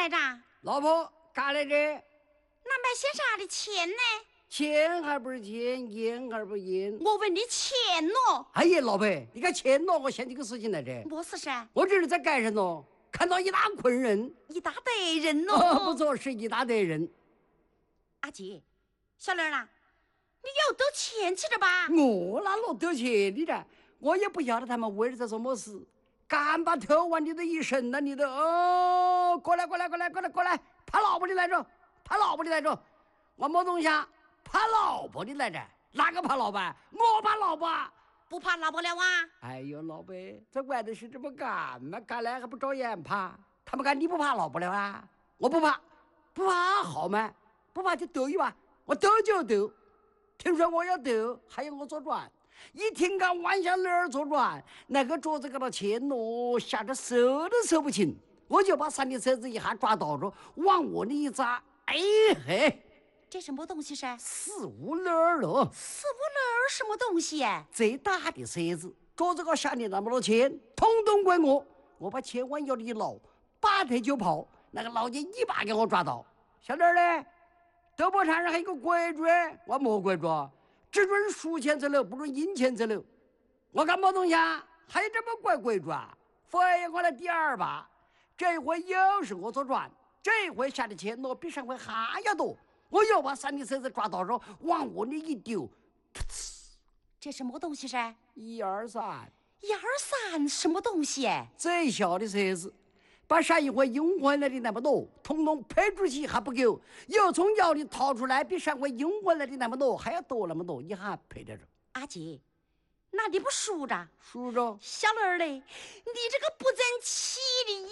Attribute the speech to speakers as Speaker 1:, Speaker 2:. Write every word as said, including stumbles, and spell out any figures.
Speaker 1: 来着？
Speaker 2: 老婆，干来着？
Speaker 1: 那买些啥的钱呢？
Speaker 2: 钱还不是钱，烟还不是烟。
Speaker 1: 我问你钱喏。
Speaker 2: 哎呀，老婆，你看钱喏，我想这个事情来着。
Speaker 1: 么事噻？
Speaker 2: 我这是在街上喏，看到一大捆人，
Speaker 1: 一大堆人喏、
Speaker 2: 哦。不错，是一大堆人。
Speaker 1: 阿姐，小莲啦，你有得钱去了吧？
Speaker 2: 我哪落得钱的呢？我也不晓得他们为了在做么事，敢把偷完你的一身了，你的哦，过来过来过来过来过来，怕老婆的来着，怕老婆的来着，我没东西啊。怕老婆的来着，哪个怕老婆？我怕老婆，
Speaker 1: 不怕老婆了哇？
Speaker 2: 哎呦，老婆，这外头是这么干嘛？干来还不照样怕？他们干你不怕老婆了啊？我不怕，不怕好吗？不怕就斗一把，我斗就斗。听说我要斗，还要我做转。一听讲弯下脸儿做转，那个桌子给他切挪，吓得手都手不清。我就把三的车子一下抓到着，往我那一扎，哎嘿！
Speaker 1: 这什么东西噻？
Speaker 2: 四五轮儿了。
Speaker 1: 四五轮什么东西呀？
Speaker 2: 最大的车子，桌子高下的那么多钱，统统归我。我把钱往腰里一捞，拔腿就跑。那个老姐一把给我抓到。小弟儿嘞，德博场上还有个规矩，我没规矩，只准输钱走路，不准赢钱走路。我干么东西啊？还有这么怪规矩啊？非我来第二把，这回又是我做转，这回下的钱多比上回还要多。我又把三的车子抓到手，往我那一丢，
Speaker 1: 这什么东西噻？
Speaker 2: 一二三，
Speaker 1: 一二三什么东西？
Speaker 2: 最小的车子，把上一回赢回来的那么多，统统赔出去还不够，又从腰里掏出来，比上回赢回来的那么多还要多那么多，一下赔在这。
Speaker 1: 阿姐，那你不输着？
Speaker 2: 输着。
Speaker 1: 小儿嘞，你这个不争气的！